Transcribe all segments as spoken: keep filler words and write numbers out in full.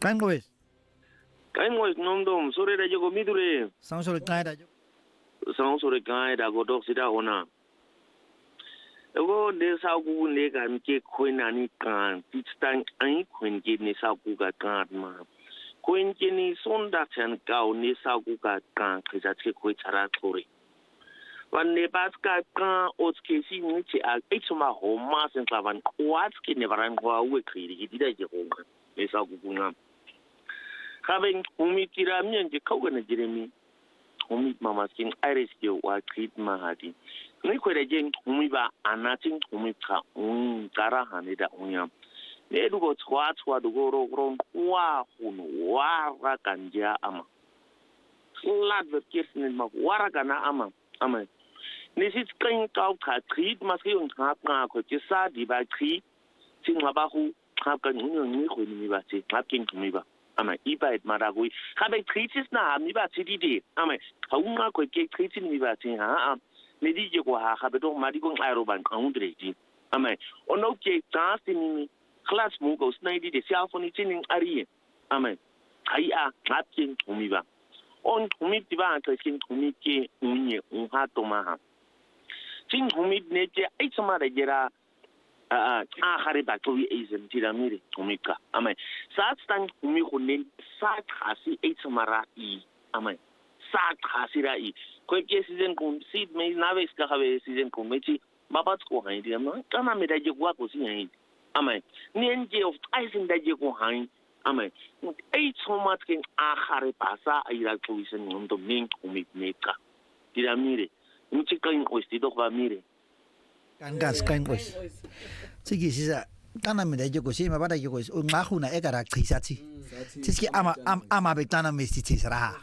Kan ko is. Kan mo nomdom sore da jogo midure. Sang sore kai da. Sang sore kai da go dok sida ona. Ego de sa ku ne kan ke khoina ni kan titstan ai khoin ke ne sa ku ka kan ma. Khoin ke ni sonda chan ka ne sa ku ka kan khisa ke khoi chara thore. Wan ne pas ka kan os ke si ni che a itsuma ho ma sen sa van kwat ke ne varan kwa we khiri ki dida je ho ne sa ku kunga. Having umi tira mi anje kau na jeremi umi mama skin iris ke wa krit mahadi ni ko da jen umi ba anatin umi ka un kara hanida unya ne du go twa twa du go ro ro wa hunu wa ra kanja ama lad ver kisne ma wa kana ama ama ni sit kan kau ka krit maski un ka ka ko ti sa di ba krit tin ma ba hu ka kan ni ni ko ni ba ti ka kin umi ba ama ibait maragui habe kritis na mi ba ti di ama haunga ko ke kritis mi ba ti ha me di je ko ha habe do mari ko aero ban kaundre di ama ono ke ta ni class mu go snai di de sia fo ni tin ari ama ai a hatin mi ba on mi ti ba ta kin mi ke unye un ha to ma ha tin mi ne je ai sama da jira ah ah hari ba to yi izin tiramire tumika amai sa stan kumi hunin sa khasi e tsmara i amai sa khasi ra i ko ke season kun seed me na ve ska have season kun me chi mabat ko hain di amai kana me da je kwa ko si hain amai ni nje of isin da je ko hain amai e tsoma tkin a hari pa sa ai ra ko isen ndo min kumi meka tiramire ni chi kan ko sti do ba mire Kan gas kan ko is. Sigi sisa tana me da jogo si ma bada jogo o nga khuna e kara khisati. Tiski ama ama be tana me si tisra.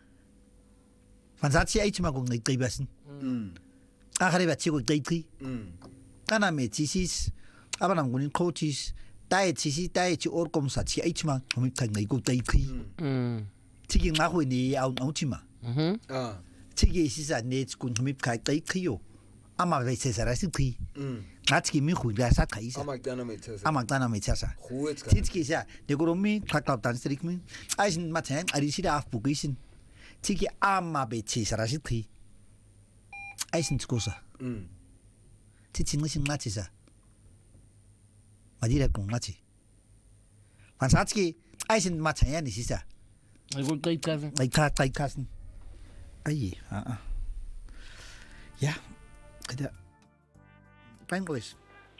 Fansati ai tuma ko ngai tribasin. Mm. Akhare ba chi ko dai tri. Mm. Tana me tisis abana ngunin coaches dai tisi dai chi or kom sa chi ai tuma ko mi tan ngai ko dai tri. Mm. Tigi nga khu ni au au tima. Mhm. Ah. Tigi sisa ne kun mi kai dai triyo. Ama be se sara si pri. Mm. Natski mi khu ga sa khaisa. Ama tana me tsasa. Ama tana me tsasa. Titski sa de goromi khaklap tan strik mi. Aisin ma ten ari si da af bugisin. Tiki ama be se sara si pri. Aisin tskosa. Mm. Titsi ngi sin ngati sa. Madira kong ngati. Fansatski aisin ma ten ya ni si sa. Ai go kai kasen. Ai ka kai kasen. Ai a a. Ja. Kada Penguins.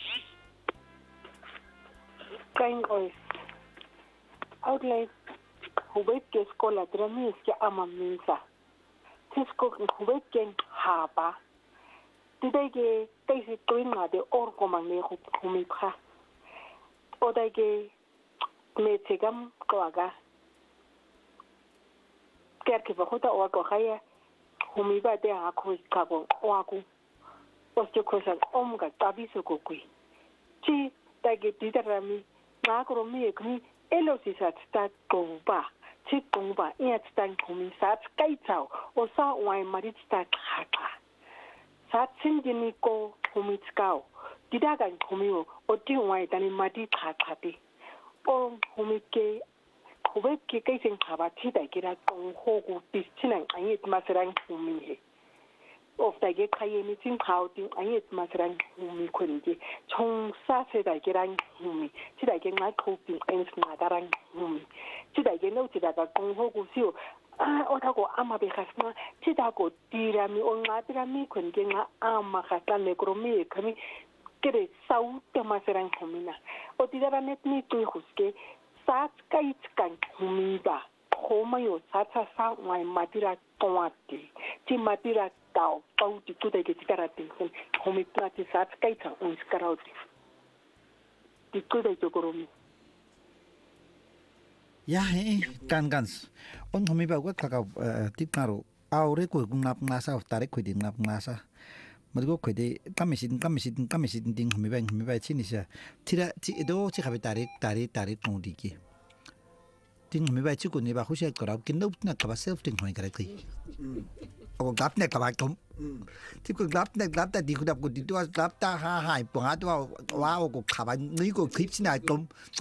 Penguins. Outlet hubet ke skola drami ke amaminsa. Tisko hubet ken haba. Tidege kaisi tuinga de orko mangne humipha. Odage metegam kwaga. Kerke vahuta wako haya humiba de akho kago waku. Oste kosan omga tabiso kokui. Chi tagi tidarami ngakro mi ekmi elosi sat sta gongba. Chi gongba ia stan kumi sat kaitao o sa wai marit sta khaka. Sat singini ko humitskao. Didagan kumio o ti wai tani mati khakati. O humike kubeke kaisen khabati da kira gong hogu tichinan ayet masran humihe. Of the get Kayeni Tim Houting, I hate Masran Humi Kundi, Chong Sassy, I get on Humi, did I get my coping and Snagaran Humi? Did I get noted that a Gong Hogu Seal? Ah, Otago Amabe Hasma, Tidago, Dirami, or Nadirami, Kundinga, Ama Hatan, Negromi, coming, get it South the Masran Humina. Or did I met me to Huske, Sat Kaits Kan Humiba, Homayo, Sata Sound, my Madira Tomati, Timadira. Tau tau di tu dai kitara tin homi plati sat kaita un skarauti di tu dai jogoromi ya he kan kan on homi ba ko kaka tip karo aure ko ngap ngasa tare ko di ngap ngasa madgo ko de kamisin kamisin kamisin ding homi ba homi ba chini sa tira ti do chi khabe tare tare tare tong di ki ting homi ba chi ko ne ba khushia korab kin no na ka ba self ting hoi kare ki o gap ne ka ba tom ti ko gap ne gap ta di ku dap ku di to gap ta ha hai pa to wa o ko kha ba ni ko clip sin ai tom